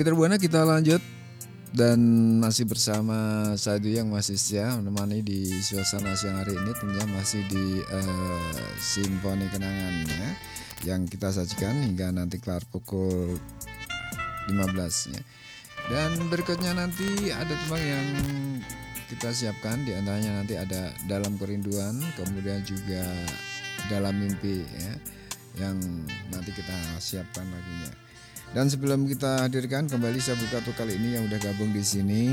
Mitra Buana, kita lanjut dan masih bersama Sadu yang masih setia menemani di suasana siang hari ini, tentunya masih di Simfoni Kenangan ya, yang kita sajikan hingga nanti kelar pukul 15 ya. Dan berikutnya nanti ada tembang yang kita siapkan, di antaranya nanti ada Dalam Kerinduan, kemudian juga Dalam Mimpi ya, yang nanti kita siapkan lagunya. Dan sebelum kita hadirkan kembali, saya buka tuh kali ini yang udah gabung di sini.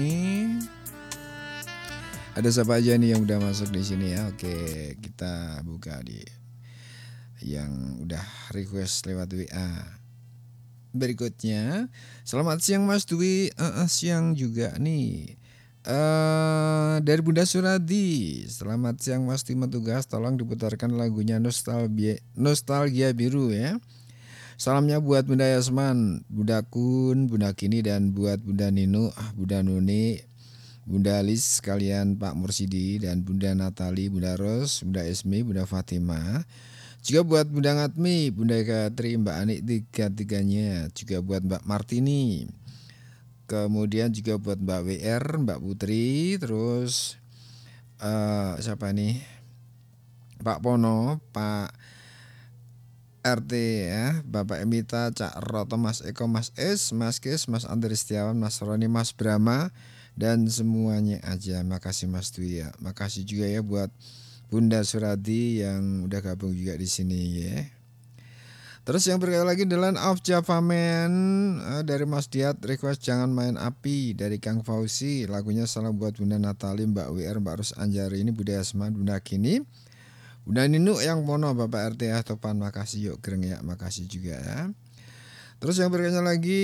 Ada siapa aja nih yang udah masuk di sini ya? Oke, kita buka di yang udah request lewat WA. Berikutnya, selamat siang Mas Dwi, siang juga nih. Dari Bunda Suradi, selamat siang Mas Dwi Tugas, tolong diputarkan lagunya Nostalgia Biru ya. Salamnya buat Bunda Yasman, Bunda Kun, Bunda Kini, dan buat Bunda Nino, Bunda Nuni, Bunda Alis, sekalian Pak Mursidi, dan Bunda Natali, Bunda Ros, Bunda Esmi, Bunda Fatima. Juga buat Bunda Ngatmi, Bunda Katri, Mbak Anik, tiga-tiganya. Juga buat Mbak Martini. Kemudian juga buat Mbak WR, Mbak Putri, terus siapa nih? Pak Pono, Pak RT ya, Bapak Emita, Cak Roto, Mas Eko, Mas Es, Mas Kes, Mas Andri Setiawan, Mas Roni, Mas Brahma, dan semuanya aja. Makasih Mas Dwi ya. Makasih juga ya buat Bunda Suradi yang udah gabung juga di sini ya. Terus yang berkali lagi Delan of Java Man dari Mas Diat, request Jangan Main Api dari Kang Fauzi. Lagunya salam buat Bunda Natali, Mbak WR, Mbak Rus Anjari, ini Bunda Yasman, Bunda Kini, Bunda Ninu yang Mono, Bapak RT Topan, makasih yuk Greng ya, makasih juga ya. Terus yang berikutnya lagi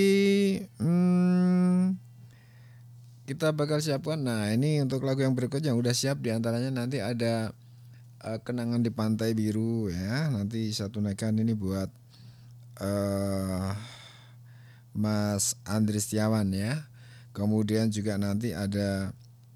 kita bakal siapkan. Nah ini untuk lagu yang berikutnya yang udah siap, diantaranya nanti ada Kenangan di Pantai Biru ya. Nanti satu nekan ini buat Mas Andri Setiawan ya. Kemudian juga nanti ada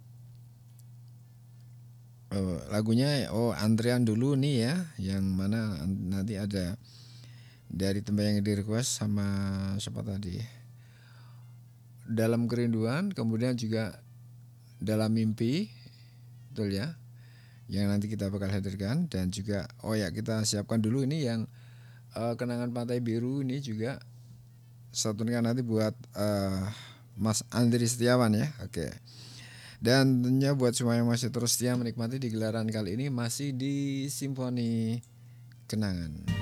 lagunya antrian dulu nih ya, yang mana nanti ada dari tembang yang di request sama siapa tadi, Dalam Kerinduan, kemudian juga Dalam Mimpi, betul ya, yang nanti kita bakal hadirkan. Dan juga kita siapkan dulu ini yang Kenangan Pantai Biru, ini juga satu nanti buat Mas Andri Setiawan ya. Oke. Dan tentunya buat semua yang masih terus setia menikmati di gelaran kali ini, masih di Simfoni Kenangan.